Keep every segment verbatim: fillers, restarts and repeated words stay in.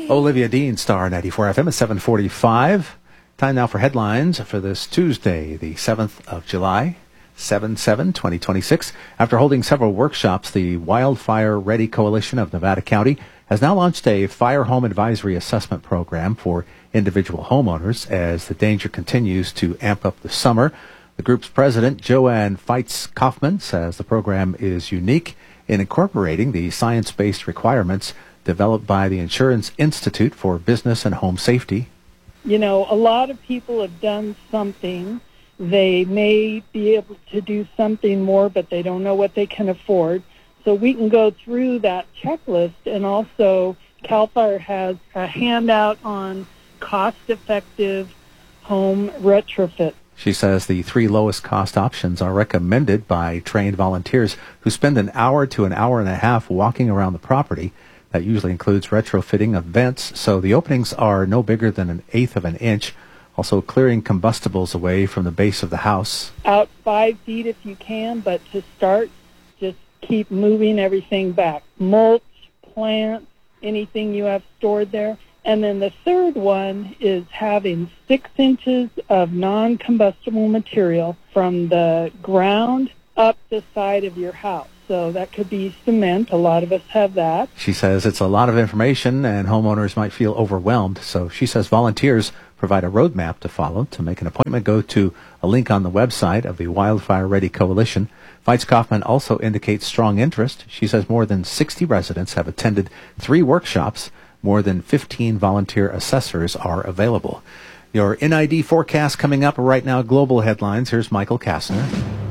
Olivia Dean, Star ninety-four F M at seven forty-five. Time now for headlines for this Tuesday, the seventh of July, seven seven twenty twenty-six. After holding several workshops, the Wildfire Ready Coalition of Nevada County has now launched a fire home advisory assessment program for individual homeowners as the danger continues to amp up this summer. The group's president, Joanne Feitz Kaufman, says the program is unique in incorporating the science-based requirements developed by the Insurance Institute for Business and Home Safety. You know, a lot of people have done something. They may be able to do something more, but they don't know what they can afford. So we can go through that checklist, and also CAL FIRE has a handout on cost-effective home retrofit. She says the three lowest cost options are recommended by trained volunteers who spend an hour to an hour and a half walking around the property. That usually includes retrofitting of vents, so the openings are no bigger than an eighth of an inch. Also clearing combustibles away from the base of the house. Out five feet if you can, but to start, just keep moving everything back. Mulch, plants, anything you have stored there. And then the third one is having six inches of non-combustible material from the ground up the side of your house. So that could be cement. A lot of us have that. She says it's a lot of information and homeowners might feel overwhelmed. So she says volunteers provide a roadmap to follow. To make an appointment, go to a link on the website of the Wildfire Ready Coalition. Feitz Kaufman also indicates strong interest. She says more than sixty residents have attended three workshops. More than fifteen volunteer assessors are available. Your N I D forecast coming up right now. Global headlines. Here's Michael Kastner.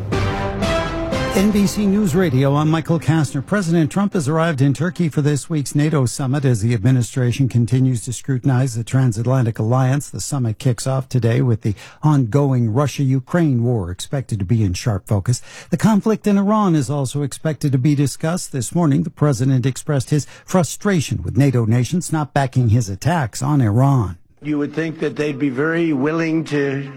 N B C News Radio, I'm Michael Kastner. President Trump has arrived in Turkey for this week's NATO summit as the administration continues to scrutinize the transatlantic alliance. The summit kicks off today with the ongoing Russia-Ukraine war expected to be in sharp focus. The conflict in Iran is also expected to be discussed. This morning, the president expressed his frustration with NATO nations not backing his attacks on Iran. You would think that they'd be very willing to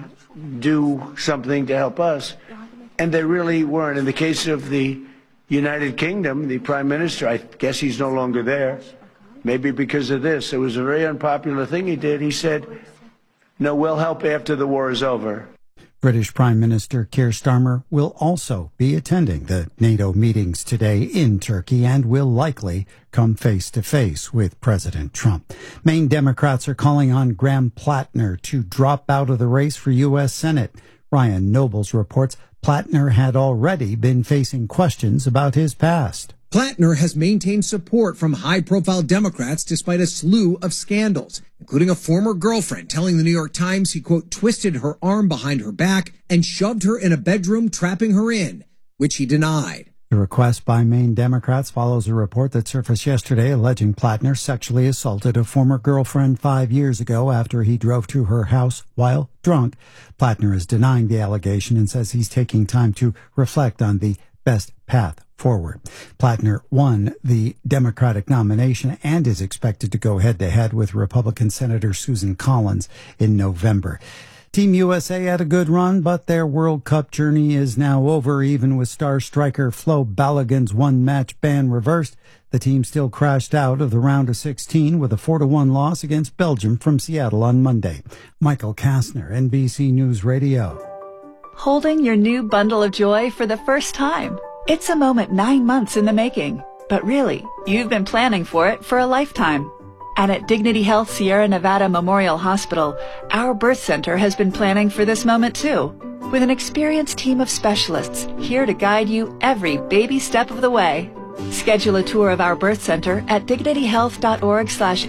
do something to help us. And they really weren't. In the case of the United Kingdom, the Prime Minister, I guess he's no longer there, maybe because of this. It was a very unpopular thing he did. He said, no, we'll help after the war is over. British Prime Minister Keir Starmer will also be attending the NATO meetings today in Turkey and will likely come face-to-face with President Trump. Maine Democrats are calling on Graham Plattner to drop out of the race for U S Senate. Ryan Nobles reports Plattner had already been facing questions about his past. Plattner has maintained support from high-profile Democrats despite a slew of scandals, including a former girlfriend telling the New York Times he, quote, twisted her arm behind her back and shoved her in a bedroom, trapping her in, which he denied. The request by Maine Democrats follows a report that surfaced yesterday alleging Plattner sexually assaulted a former girlfriend five years ago after he drove to her house while drunk. Plattner is denying the allegation and says he's taking time to reflect on the best path forward. Plattner won the Democratic nomination and is expected to go head-to-head with Republican Senator Susan Collins in November. Team U S A had a good run, but their World Cup journey is now over. Even with star striker Flo Balogun's one-match ban reversed, the team still crashed out of the round of sixteen with a four to one loss against Belgium from Seattle on Monday. Michael Kastner, N B C News Radio. Holding your new bundle of joy for the first time. It's a moment nine months in the making, but really, you've been planning for it for a lifetime. And at Dignity Health Sierra Nevada Memorial Hospital, our birth center has been planning for this moment too, with an experienced team of specialists here to guide you every baby step of the way. Schedule a tour of our birth center at dignityhealth.org slash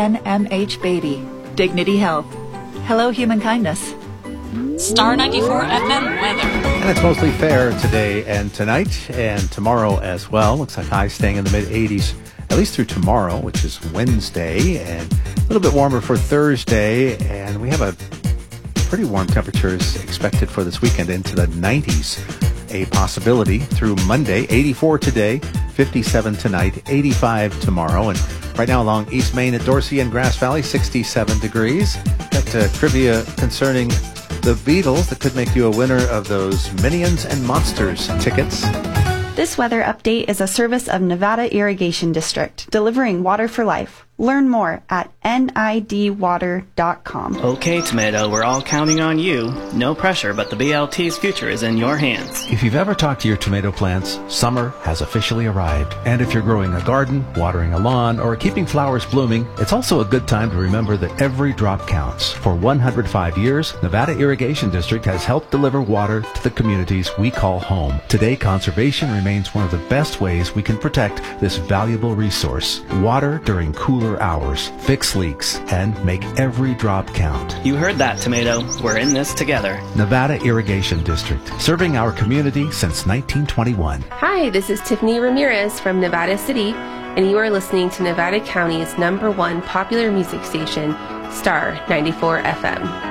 SNMHbaby. Dignity Health. Hello, human kindness. Star ninety-four F M weather. And it's mostly fair today and tonight and tomorrow as well. Looks like highs staying in the mid-eighties. At least through tomorrow, which is Wednesday, and a little bit warmer for Thursday, and we have a pretty warm temperatures expected for this weekend into the nineties. A possibility through Monday, eighty-four today, fifty-seven tonight, eighty-five tomorrow, and right now along East Main at Dorsey and Grass Valley, sixty-seven degrees. Got uh, trivia concerning the Beatles that could make you a winner of those Minions and Monsters tickets. This weather update is a service of Nevada Irrigation District, delivering water for life. Learn more at N I D water dot com. Okay, Tomato, we're all counting on you. No pressure, but the B L T's future is in your hands. If you've ever talked to your tomato plants, summer has officially arrived. And if you're growing a garden, watering a lawn, or keeping flowers blooming, it's also a good time to remember that every drop counts. For one hundred five years, Nevada Irrigation District has helped deliver water to the communities we call home. Today, conservation remains one of the best ways we can protect this valuable resource. Water during cooler hours, fix leaks, and make every drop count. You heard that, Tomato. We're in this together. Nevada Irrigation District, serving our community since nineteen twenty-one. Hi, this is Tiffany Ramirez from Nevada City, and you are listening to Nevada County's number one popular music station, Star ninety-four F M.